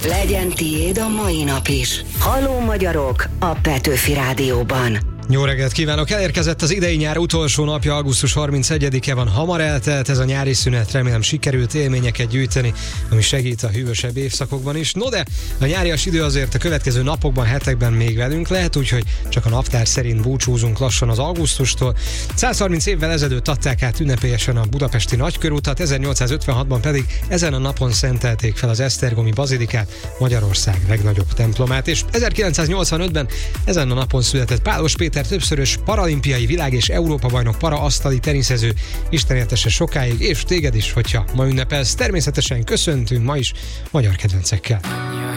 Legyen tiéd a mai nap is. Halló magyarok a Petőfi Rádióban. Jó reggelt kívánok! Elérkezett az idei nyár utolsó napja, augusztus 31-e van, hamar eltelt ez a nyári szünet, remélem sikerült élményeket gyűjteni, ami segít a hűvösebb évszakokban is. No de a nyárias idő azért a következő napokban, hetekben még velünk lehet, úgyhogy csak a naptár szerint búcsúzunk lassan az augusztustól. 130 évvel ezelőtt adták át ünnepélyesen a budapesti nagykörútat, 1856-ban pedig ezen a napon szentelték fel az esztergomi bazilikát, Magyarország legnagyobb templomát, és 1985-ben ezen a napon született Pálos Péter, többszörös paralimpiai világ- és Európa-bajnok paraasztali teniszező. Isten éltesse sokáig, és téged is, hogyha ma ünnepelsz. Természetesen köszöntünk ma is magyar kedvencekkel.